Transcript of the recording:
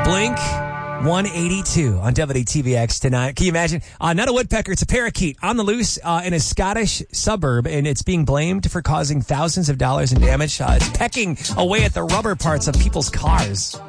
Blink 182 on WTVX tonight. Can you imagine? Not a woodpecker, it's a parakeet on the loose in a Scottish suburb, and it's being blamed for causing thousands of dollars in damage. It's pecking away at the rubber parts of people's cars.